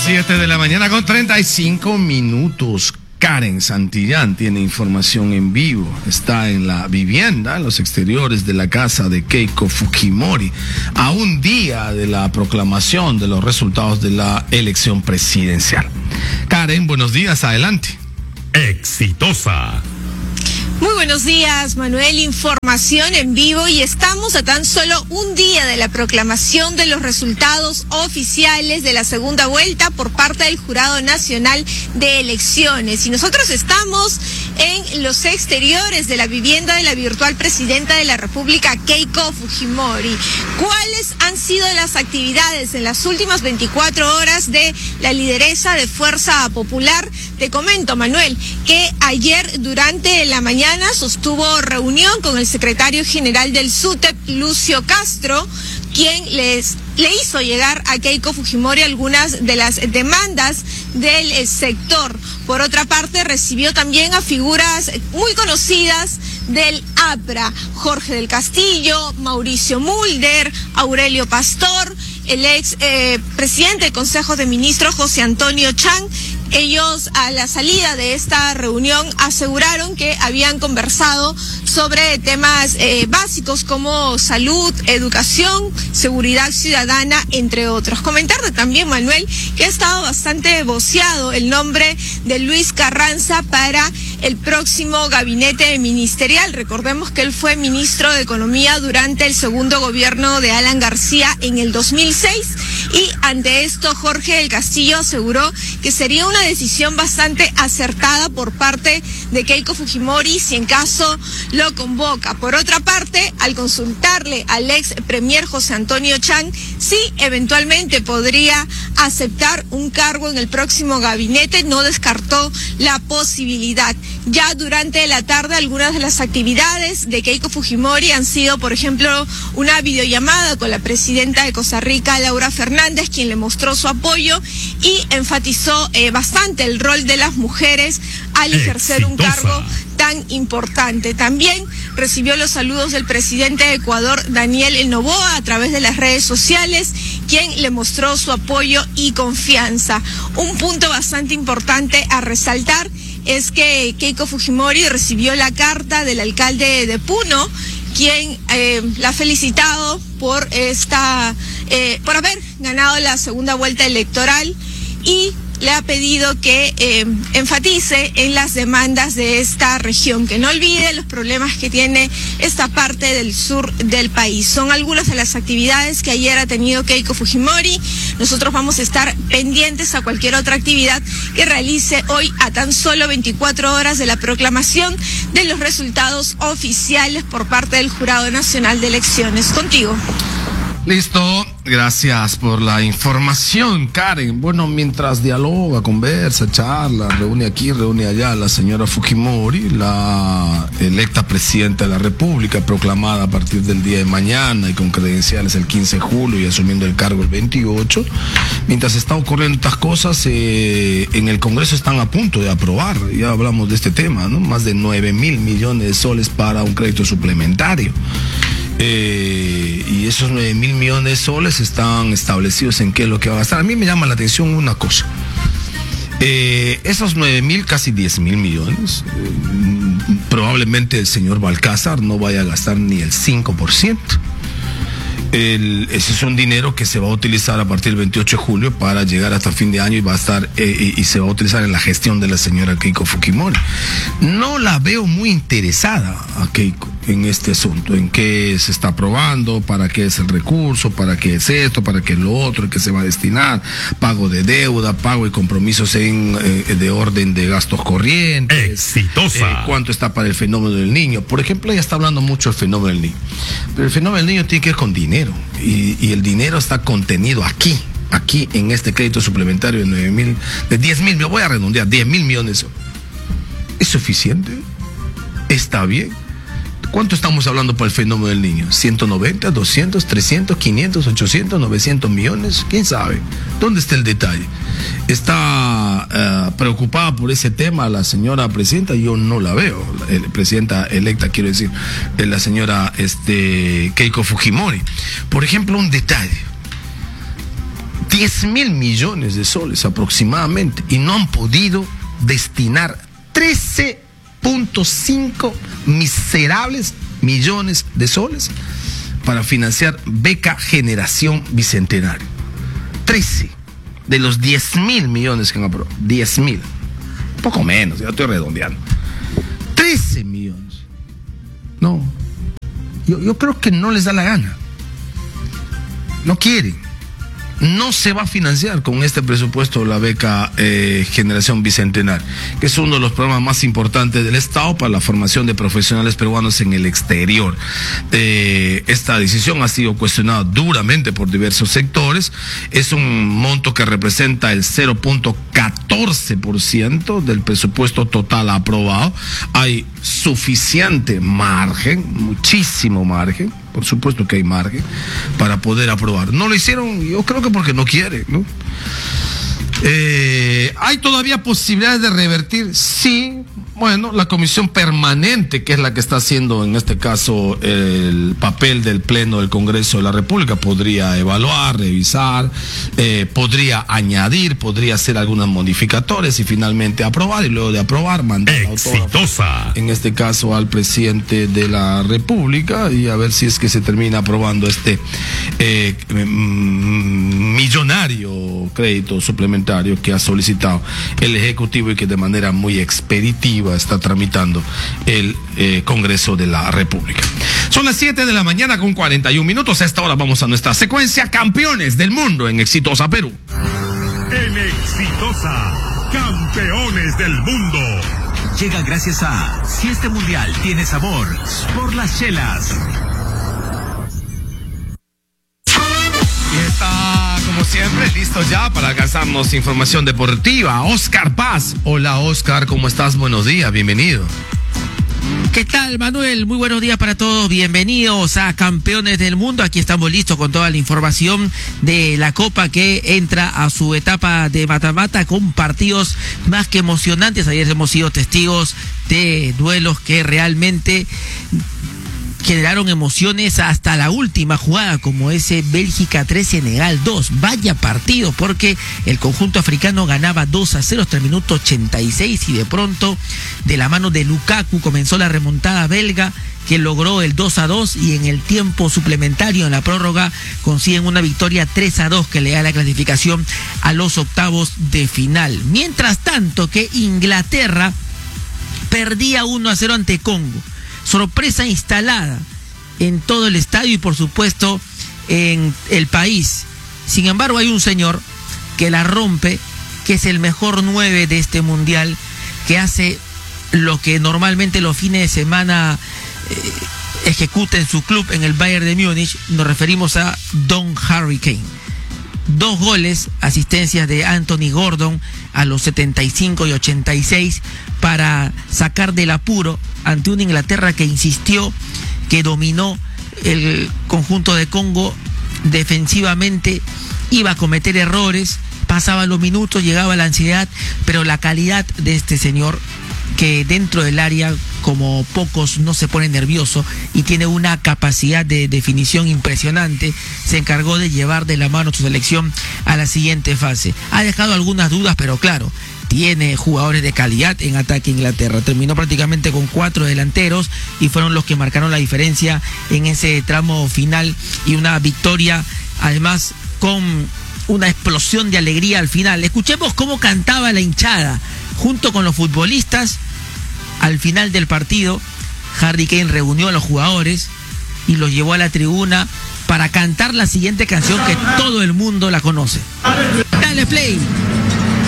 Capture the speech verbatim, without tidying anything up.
siete de la mañana con treinta y cinco minutos. Karen Santillán tiene información en vivo. Está en la vivienda, en los exteriores de la casa de Keiko Fujimori, a un día de la proclamación de los resultados de la elección presidencial. Karen, buenos días, adelante. Exitosa. Muy buenos días, Manuel. Información en vivo y estamos a tan solo un día de la proclamación de los resultados oficiales de la segunda vuelta por parte del Jurado Nacional de Elecciones. Y nosotros estamos en los exteriores de la vivienda de la virtual presidenta de la República, Keiko Fujimori. ¿Cuáles han sido las actividades en las últimas veinticuatro horas de la lideresa de Fuerza Popular? Te comento, Manuel, que ayer durante la mañana sostuvo reunión con el secretario general del SUTEP, Lucio Castro, quien les le hizo llegar a Keiko Fujimori algunas de las demandas del eh, sector. Por otra parte, recibió también a figuras muy conocidas del A P R A, Jorge del Castillo, Mauricio Mulder, Aurelio Pastor, el ex eh, presidente del Consejo de Ministros, José Antonio Chang. Ellos, a la salida de esta reunión, aseguraron que habían conversado sobre temas eh, básicos como salud, educación, seguridad ciudadana, entre otros. Comentarte también, Manuel, que ha estado bastante voceado el nombre de Luis Carranza para el próximo gabinete ministerial. Recordemos que él fue ministro de Economía durante el segundo gobierno de Alan García en el dos mil seis y ante esto Jorge del Castillo aseguró que sería una decisión bastante acertada por parte de Keiko Fujimori si en caso lo convoca. Por otra parte, al consultarle al ex premier José Antonio Chang si eventualmente podría aceptar un cargo en el próximo gabinete, no descartó la posibilidad. Ya durante la tarde, algunas de las actividades de Keiko Fujimori han sido, por ejemplo, una videollamada con la presidenta de Costa Rica, Laura Fernández, quien le mostró su apoyo y enfatizó eh, bastante el rol de las mujeres al ejercer Exitosa. un cargo tan importante. También recibió los saludos del presidente de Ecuador, Daniel Noboa, a través de las redes sociales, quien le mostró su apoyo y confianza. Un punto bastante importante a resaltar es que Keiko Fujimori recibió la carta del alcalde de Puno, quien eh, la ha felicitado por esta, eh, por haber ganado la segunda vuelta electoral y le ha pedido que eh, enfatice en las demandas de esta región, que no olvide los problemas que tiene esta parte del sur del país. Son algunas de las actividades que ayer ha tenido Keiko Fujimori. Nosotros vamos a estar pendientes a cualquier otra actividad que realice hoy a tan solo veinticuatro horas de la proclamación de los resultados oficiales por parte del Jurado Nacional de Elecciones. Contigo. Listo, gracias por la información, Karen. Bueno, mientras dialoga, conversa, charla, reúne aquí, reúne allá la señora Fujimori, la electa presidenta de la República, proclamada a partir del día de mañana y con credenciales el quince de julio y asumiendo el cargo el veintiocho. Mientras están ocurriendo estas cosas, eh, en el Congreso están a punto de aprobar, ya hablamos de este tema, ¿no? Más de nueve mil millones de soles para un crédito suplementario. Eh, y esos nueve mil millones de soles están establecidos en qué es lo que va a gastar. A mí me llama la atención una cosa. Eh, esos nueve mil, casi diez mil millones, eh, probablemente el señor Balcázar no vaya a gastar ni el cinco por ciento. El, ese es un dinero que se va a utilizar a partir del veintiocho de julio para llegar hasta fin de año y va a estar eh, y, y se va a utilizar en la gestión de la señora Keiko Fujimori. No la veo muy interesada a Keiko en este asunto, en qué se está aprobando, para qué es el recurso, para qué es esto, para qué es lo otro, en qué se va a destinar, pago de deuda, pago de compromisos en, eh, de orden de gastos corrientes. Exitosa. Eh, cuánto está para el fenómeno del niño. Por ejemplo, ella está hablando mucho del fenómeno del niño, pero el fenómeno del niño tiene que ver con dinero y, y el dinero está contenido aquí, aquí en este crédito suplementario de nueve mil, de diez mil, me voy a redondear, diez mil millones. ¿Es suficiente? ¿Está bien? ¿Cuánto estamos hablando para el fenómeno del niño? ¿ciento noventa, doscientos, trescientos, quinientos, ochocientos, novecientos millones? ¿Quién sabe? ¿Dónde está el detalle? ¿Está uh, preocupada por ese tema la señora presidenta? Yo no la veo. La presidenta electa, quiero decir, la señora este, Keiko Fujimori. Por ejemplo, un detalle. diez mil millones de soles aproximadamente, y no han podido destinar trece punto cinco miserables millones de soles para financiar beca Generación Bicentenario. trece de los diez mil millones que han aprobado. diez mil. Poco menos, ya estoy redondeando. trece millones. No. Yo, yo creo que no les da la gana. No quieren. No se va a financiar con este presupuesto la beca eh, Generación Bicentenario, que es uno de los programas más importantes del Estado para la formación de profesionales peruanos en el exterior. Eh, esta decisión ha sido cuestionada duramente por diversos sectores. Es un monto que representa el cero punto catorce por ciento del presupuesto total aprobado. Hay suficiente margen, muchísimo margen. Por supuesto que hay margen para poder aprobar. No lo hicieron, yo creo que porque no quieren, ¿no? Eh, ¿Hay todavía posibilidades de revertir? Sí. Bueno, la comisión permanente, que es la que está haciendo en este caso el papel del Pleno del Congreso de la República, podría evaluar, revisar, eh, podría añadir, podría hacer algunas modificatorias y finalmente aprobar, y luego de aprobar mandar exitosa, en este caso al presidente de la República, y a ver si es que se termina aprobando este eh, millonario crédito suplementario que ha solicitado el Ejecutivo y que de manera muy expeditiva está tramitando el eh, Congreso de la República. Son las siete de la mañana con cuarenta y un minutos. A esta hora vamos a nuestra secuencia Campeones del Mundo en Exitosa Perú. En Exitosa, Campeones del Mundo. Llega gracias a Si este mundial tiene sabor, por las chelas. Y está, como siempre, listo ya para alcanzarnos información deportiva. Oscar Paz. Hola, Oscar, ¿cómo estás? Buenos días, bienvenido. ¿Qué tal, Manuel? Muy buenos días para todos. Bienvenidos a Campeones del Mundo. Aquí estamos listos con toda la información de la Copa que entra a su etapa de mata-mata con partidos más que emocionantes. Ayer hemos sido testigos de duelos que realmente generaron emociones hasta la última jugada, como ese Bélgica tres, Senegal dos. Vaya partido, porque el conjunto africano ganaba dos a cero hasta el minuto ochenta y seis, y de pronto, de la mano de Lukaku, comenzó la remontada belga, que logró el dos a dos, y en el tiempo suplementario, en la prórroga, consiguen una victoria tres a dos que le da la clasificación a los octavos de final. Mientras tanto que Inglaterra perdía uno a cero ante Congo. Sorpresa instalada en todo el estadio y por supuesto en el país. Sin embargo, hay un señor que la rompe, que es el mejor nueve de este mundial, que hace lo que normalmente los fines de semana eh, ejecuta en su club, en el Bayern de Múnich. Nos referimos a Don Harry Kane. Dos goles, asistencias de Anthony Gordon a los setenta y cinco y ochenta y seis para sacar del apuro ante una Inglaterra que insistió, que dominó el conjunto de Congo defensivamente, iba a cometer errores, pasaban los minutos, llegaba la ansiedad, pero la calidad de este señor, que dentro del área, como pocos, no se pone nervioso y tiene una capacidad de definición impresionante, se encargó de llevar de la mano su selección a la siguiente fase. Ha dejado algunas dudas, pero claro, tiene jugadores de calidad en ataque Inglaterra. Terminó prácticamente con cuatro delanteros y fueron los que marcaron la diferencia en ese tramo final, y una victoria además con una explosión de alegría al final. Escuchemos cómo cantaba la hinchada junto con los futbolistas. Al final del partido, Harry Kane reunió a los jugadores y los llevó a la tribuna para cantar la siguiente canción que todo el mundo la conoce. Dale play.